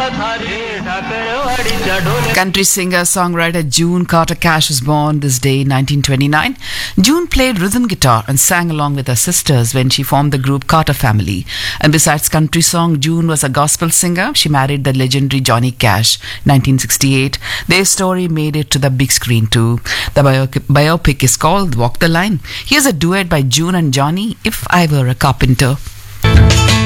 Country singer-songwriter June Carter Cash was born this day in 1929. June played rhythm guitar and sang along with her sisters when she formed the group Carter Family. And besides country song, June was a gospel singer. She married the legendary Johnny Cash, 1968. Their story made it to the big screen too. The biopic is called Walk the Line. Here's a duet by June and Johnny, If I Were a Carpenter.